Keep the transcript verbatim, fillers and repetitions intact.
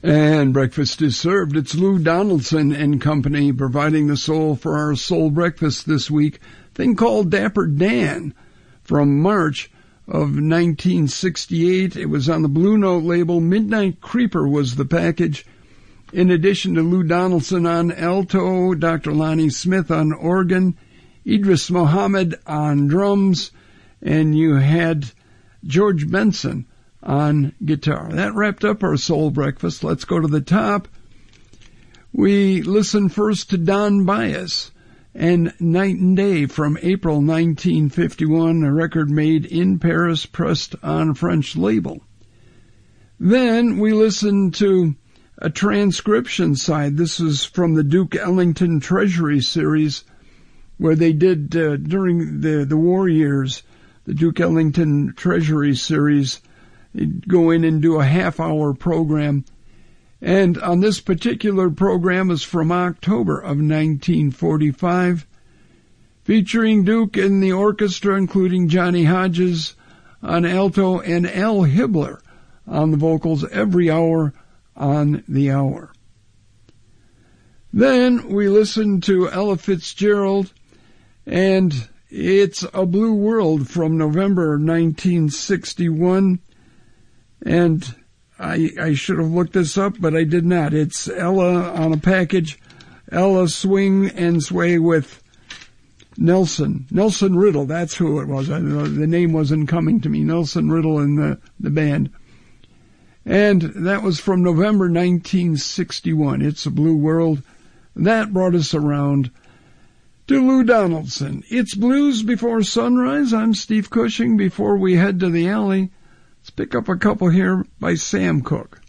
And breakfast is served. It's Lou Donaldson and Company providing the soul for our soul breakfast this week. Thing called Dapper Dan from March of nineteen sixty-eight. It was on the Blue Note label. Midnight Creeper was the package. In addition to Lou Donaldson on alto, Doctor Lonnie Smith on organ, Idris Muhammad on drums, and you had George Benson on guitar. That wrapped up our soul breakfast. Let's go to the top. We listen first to Don Byas and Night and Day from April nineteen fifty-one, a record made in Paris, pressed on French label. Then we listen to a transcription side. This is from the Duke Ellington Treasury series, where they did, uh, during the, the war years, the Duke Ellington Treasury series, they'd go in and do a half-hour program. And on this particular program is from October of nineteen forty-five, featuring Duke and the orchestra, including Johnny Hodges on alto and Al Hibbler on the vocals, every hour on the hour. Then we listen to Ella Fitzgerald, and It's a Blue World from November nineteen sixty-one. And I, I should have looked this up, but I did not. It's Ella on a package. Ella Swing and Sway with Nelson. Nelson Riddle, that's who it was. I, the name wasn't coming to me. Nelson Riddle and the, the band. And that was from November nineteen sixty-one. It's a Blue World. That brought us around to Lou Donaldson. It's Blues Before Sunrise. I'm Steve Cushing. Before we head to the alley, let's pick up a couple here by Sam Cooke.